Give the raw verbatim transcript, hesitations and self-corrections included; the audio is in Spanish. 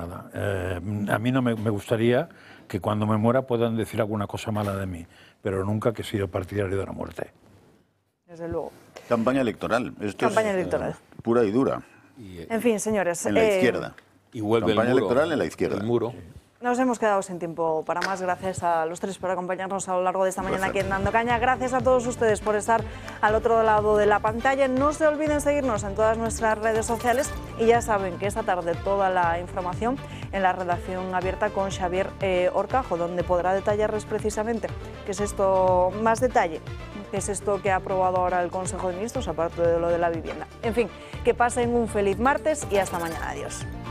nada. Eh, a mí no me, me gustaría que cuando me muera puedan decir alguna cosa mala de mí, pero nunca que he sido partidario de la muerte. Desde luego. Campaña electoral. Esto Campaña es, electoral. Eh, pura y dura. En fin, señores. En la eh, izquierda. Y vuelve Campaña el muro, electoral en la izquierda. El muro. Nos hemos quedado sin tiempo para más. Gracias a los tres por acompañarnos a lo largo de esta mañana aquí en Dando Caña. Gracias a todos ustedes por estar al otro lado de la pantalla. No se olviden seguirnos en todas nuestras redes sociales y ya saben que esta tarde toda la información en la redacción abierta con Xavier eh, Horcajo, donde podrá detallarles precisamente qué es esto, más detalle, qué es esto que ha aprobado ahora el Consejo de Ministros, aparte de lo de la vivienda. En fin, que pasen un feliz martes y hasta mañana. Adiós.